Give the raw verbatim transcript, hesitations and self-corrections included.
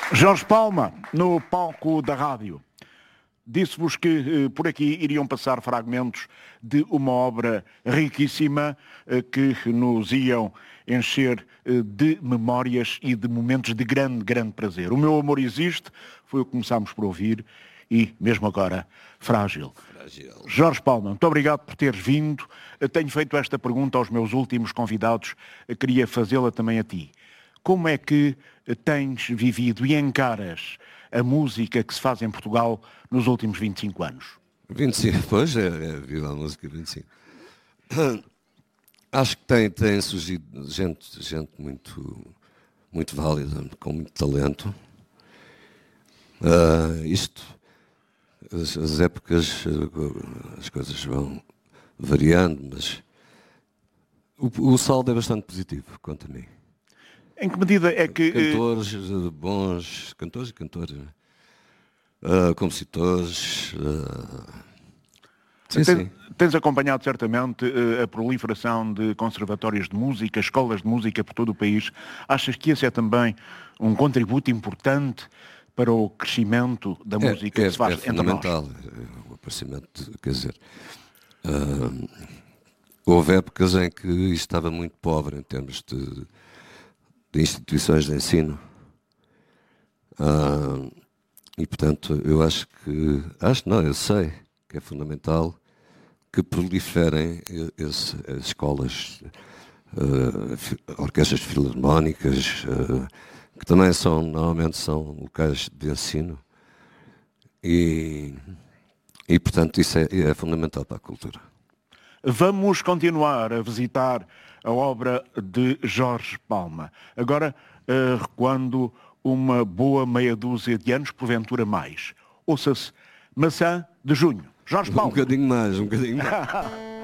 Jorge Palma, no palco da rádio. Disse-vos que eh, por aqui iriam passar fragmentos de uma obra riquíssima eh, que nos iam encher eh, de memórias e de momentos de grande, grande prazer. O Meu Amor Existe foi o que começámos por ouvir e, mesmo agora, Frágil. Frágil. Jorge Palma, muito obrigado por teres vindo. Eu tenho feito esta pergunta aos meus últimos convidados, eu queria fazê-la também a ti. Como é que tens vivido e encaras a música que se faz em Portugal nos últimos vinte e cinco anos? vinte e cinco, pois, é, é viva a música vinte e cinco. Acho que tem, tem surgido gente, gente muito, muito válida, com muito talento. Uh, isto, as, as épocas, as coisas vão variando, mas o, o saldo é bastante positivo, quanto a mim. Em que medida é que... Cantores, bons cantores e cantoras, uh, compositores... Uh... Sim, tens, sim. Tens acompanhado certamente uh, a proliferação de conservatórios de música, escolas de música por todo o país. Achas que esse é também um contributo importante para o crescimento da é, música é, que se faz é entre nós? É fundamental o aparecimento, quer dizer... Uh, houve épocas em que isto estava muito pobre em termos de... de instituições de ensino. Ah, e, portanto, eu acho que... Acho não, eu sei que é fundamental que proliferem esse, as escolas, uh, orquestras filarmónicas, uh, que também são, normalmente são locais de ensino. E, e portanto, isso é, é fundamental para a cultura. Vamos continuar a visitar a obra de Jorge Palma. Agora, uh, recuando uma boa meia dúzia de anos, porventura mais. Ouça-se Maçã de Junho. Jorge Palma. Um bocadinho mais, um bocadinho mais.